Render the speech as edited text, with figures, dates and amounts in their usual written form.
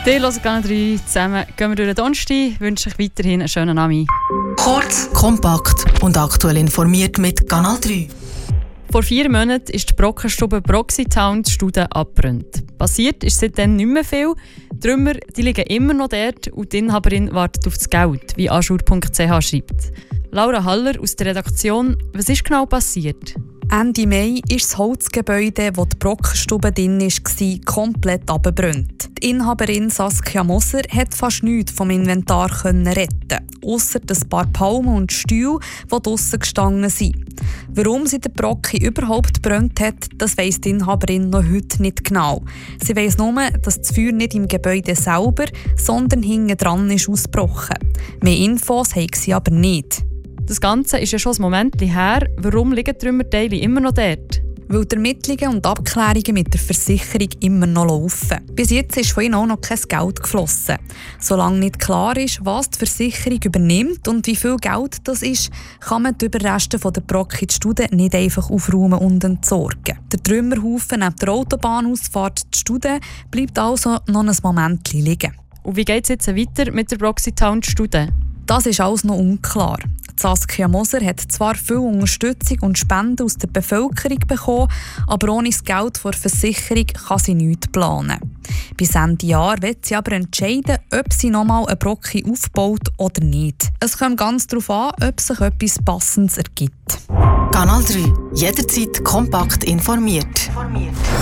Die hören Kanal 3 zusammen. Gehen wir durch den Donnerstag. Wünsche euch weiterhin einen schönen Abend. Kurz, kompakt und aktuell informiert mit Kanal 3. Vor 4 Monaten ist die Brockenstube Broxitown Studen abgebrannt. Passiert ist seitdem nicht mehr viel. Die Trümmer die liegen immer noch dort und die Inhaberin wartet auf das Geld, wie aschur.ch schreibt. Laura Haller aus der Redaktion, was ist genau passiert? Ende Mai ist das Holzgebäude, wo die Brockenstube drin war, komplett abgebrannt. Die Inhaberin Saskia Moser hat fast nichts vom Inventar retten, ausser ein paar Palmen und Stühle, die draussen gestanden sind. Warum sie den Brocken überhaupt gebrannt hat, das weiss die Inhaberin noch heute nicht genau. Sie weiss nur, dass das Feuer nicht im Gebäude selber, sondern hinten dran ist ausgebrochen. Mehr Infos hat sie aber nicht. Das Ganze ist ja schon ein Moment her. Warum liegen die Trümmerteile immer noch dort? Weil die Ermittlungen und Abklärungen mit der Versicherung immer noch laufen. Bis jetzt ist von ihnen auch noch kein Geld geflossen. Solange nicht klar ist, was die Versicherung übernimmt und wie viel Geld das ist, kann man die Überreste der Brocken in die Studen nicht einfach aufräumen und entsorgen. Der Trümmerhaufen neben der Autobahnausfahrt die Studen bleibt also noch ein Moment liegen. Und wie geht es jetzt weiter mit der Broxitown Studen? Das ist alles noch unklar. Saskia Moser hat zwar viel Unterstützung und Spenden aus der Bevölkerung bekommen, aber ohne das Geld der Versicherung kann sie nichts planen. Bis Ende Jahr wird sie aber entscheiden, ob sie nochmal einen Brocken aufbaut oder nicht. Es kommt ganz darauf an, ob sich etwas Passendes ergibt. Kanal 3. Jederzeit kompakt informiert.